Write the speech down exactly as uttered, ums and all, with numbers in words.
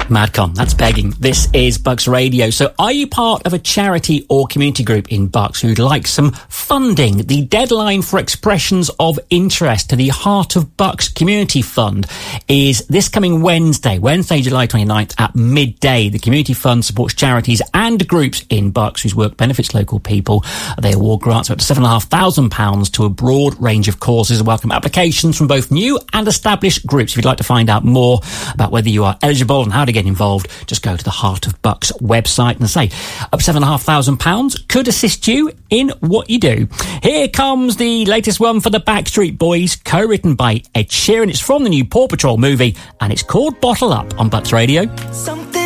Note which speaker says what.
Speaker 1: Madcon, that's begging. This is Bucks Radio. So are you part of a charity or community group in Bucks who'd like some funding? The deadline for expressions of interest to the Heart of Bucks Community Fund is this coming Wednesday, Wednesday, July twenty-ninth at midday. The Community Fund supports charities and groups in Bucks whose work benefits local people. They award grants of up to seven thousand five hundred pounds to a broad range of causes and welcome applications from both new and established groups. If you'd like to find out more about whether you are eligible and how to get involved, just go to the Heart of Bucks website and say up to seven thousand five hundred pounds could assist you in what you do. Here comes the latest one for the Backstreet Boys, co-written by Ed Sheeran. It's from the new Paw Patrol movie and it's called Bottle Up on Bucks Radio.
Speaker 2: Something